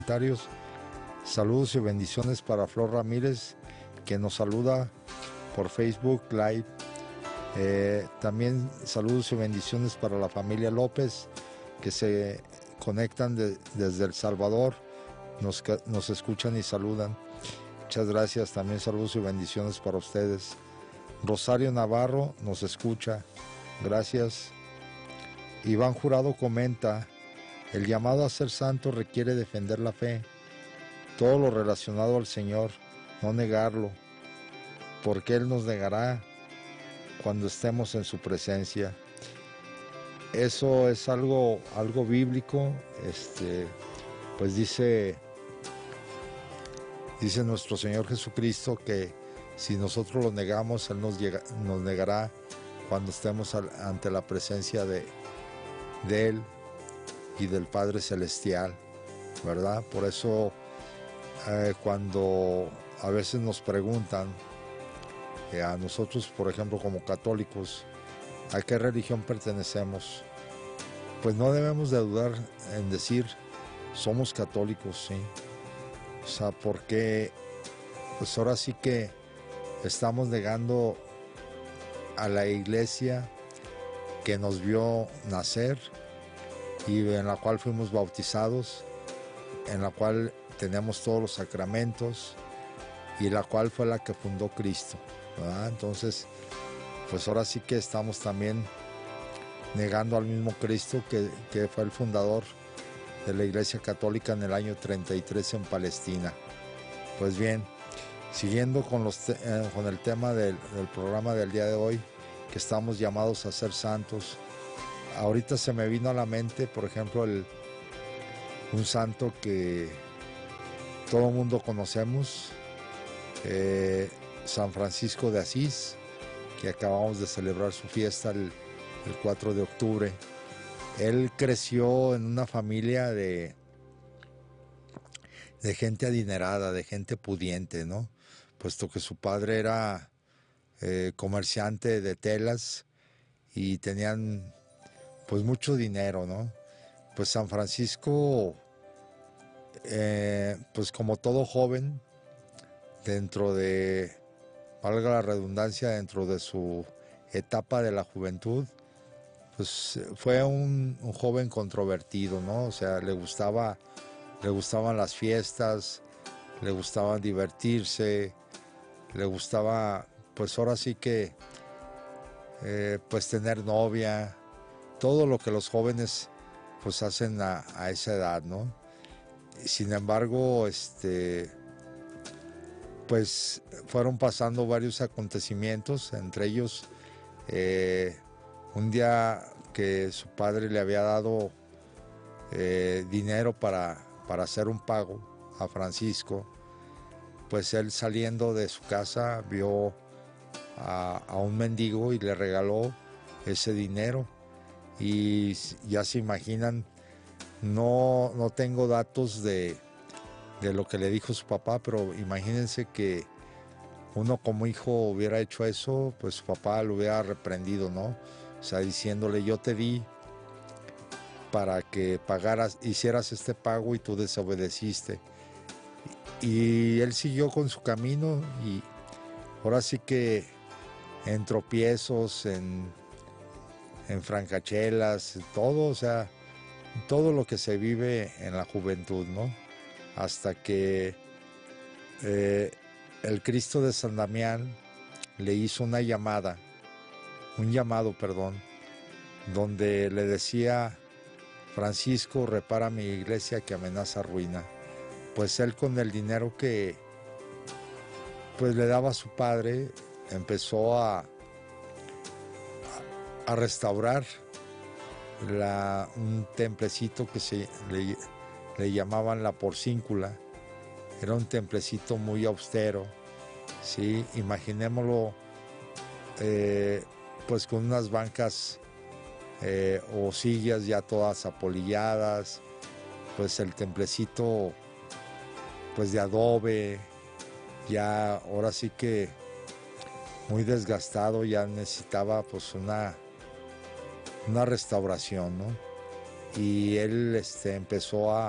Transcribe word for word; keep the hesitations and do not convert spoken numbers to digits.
comentarios. Saludos y bendiciones para Flor Ramírez, que nos saluda por Facebook Live. Eh, también saludos y bendiciones para la familia López, que se conectan de, desde El Salvador, nos, nos escuchan y saludan. Muchas gracias. También saludos y bendiciones para ustedes. Rosario Navarro nos escucha, gracias. Iván Jurado comenta: el llamado a ser santo requiere defender la fe, todo lo relacionado al Señor, no negarlo, porque Él nos negará cuando estemos en su presencia. Eso es algo, algo bíblico. Este, pues dice, dice nuestro Señor Jesucristo que si nosotros lo negamos, Él nos, llega, nos negará cuando estemos al, ante la presencia de, de Él y del Padre Celestial, ¿verdad? Por eso eh, cuando a veces nos preguntan eh, a nosotros, por ejemplo, como católicos, ¿a qué religión pertenecemos? Pues no debemos de dudar en decir, somos católicos, sí. O sea, porque pues ahora sí que estamos negando a la iglesia que nos vio nacer y en la cual fuimos bautizados, en la cual tenemos todos los sacramentos y la cual fue la que fundó Cristo, ¿verdad? Entonces, pues ahora sí que estamos también negando al mismo Cristo que, que fue el fundador de la Iglesia Católica en el año treinta y tres en Palestina. Pues bien, siguiendo con, los te eh, con el tema del, del programa del día de hoy, que estamos llamados a ser santos, ahorita se me vino a la mente, por ejemplo, el, un santo que todo el mundo conocemos, eh, San Francisco de Asís, que acabamos de celebrar su fiesta el, el cuatro de octubre. Él creció en una familia de, de gente adinerada, de gente pudiente, ¿no? Puesto que su padre era eh, comerciante de telas y tenían pues mucho dinero, ¿no? Pues San Francisco, eh, pues como todo joven, dentro de, valga la redundancia, dentro de su etapa de la juventud, pues fue un, un joven controvertido, ¿no? O sea, le gustaba, le gustaban las fiestas, le gustaba divertirse, le gustaba, pues ahora sí que, eh, pues tener novia, todo lo que los jóvenes pues hacen a, a esa edad, ¿no? Sin embargo, este, pues fueron pasando varios acontecimientos, entre ellos eh, un día que su padre le había dado eh, dinero para, para hacer un pago a Francisco, pues él saliendo de su casa vio a, a un mendigo y le regaló ese dinero. Y ya se imaginan, no, no tengo datos de, de lo que le dijo su papá, pero imagínense que uno como hijo hubiera hecho eso, pues su papá lo hubiera reprendido, ¿no? O sea, diciéndole, yo te di para que pagaras, hicieras este pago y tú desobedeciste. Y él siguió con su camino y ahora sí que en tropiezos, en, en francachelas, todo, o sea, todo lo que se vive en la juventud, ¿no? Hasta que eh, el Cristo de San Damián le hizo una llamada, un llamado, perdón, donde le decía, Francisco, repara mi iglesia que amenaza ruina. Pues él, con el dinero que pues le daba a su padre, empezó a, a restaurar la, un templecito que se le, le llamaban la Porcíncula. Era un templecito muy austero, ¿sí? Imaginémoslo eh, pues con unas bancas eh, o sillas ya todas apolilladas, pues el templecito pues de adobe, ya ahora sí que muy desgastado, ya necesitaba pues una, una restauración, ¿no? Y él este, empezó a,